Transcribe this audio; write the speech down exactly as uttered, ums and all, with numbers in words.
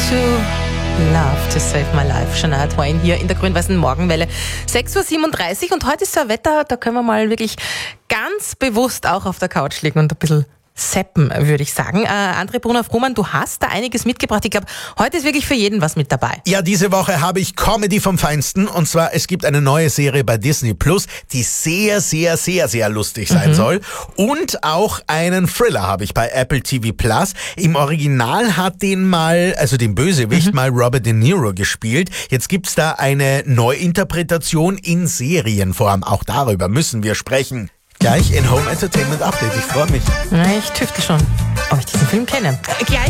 to love to save my life. Shania Twain hier in der grün-weißen Morgenwelle. sechs Uhr siebenunddreißig und heute ist so ein Wetter, da können wir mal wirklich ganz bewusst auch auf der Couch liegen und ein bisschen seppen, würde ich sagen. Äh, André Brunner-Frumann, du hast da einiges mitgebracht. Ich glaube, heute ist wirklich für jeden was mit dabei. Ja, diese Woche habe ich Comedy vom Feinsten. Und zwar, es gibt eine neue Serie bei Disney Plus, die sehr, sehr, sehr, sehr lustig sein mhm. soll. Und auch einen Thriller habe ich bei Apple T V Plus. Im Original hat den mal, also den Bösewicht, mhm. mal Robert De Niro gespielt. Jetzt gibt's da eine Neuinterpretation in Serienform. Auch darüber müssen wir sprechen. Gleich in Home Entertainment Update. Ich freue mich. Na, ich tüfte schon, ob ich diesen Film kenne. Gleich